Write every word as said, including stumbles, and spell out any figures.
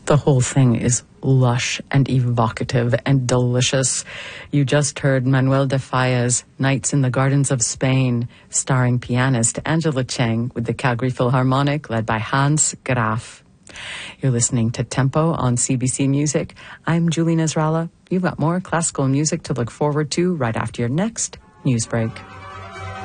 The whole thing is lush and evocative and delicious. You just heard Manuel de Falla's Nights in the Gardens of Spain, starring pianist Angela Cheng with the Calgary Philharmonic led by Hans Graf. You're listening to Tempo on C B C Music. I'm Julie Nasrallah. You've got more classical music to look forward to right after your next news break.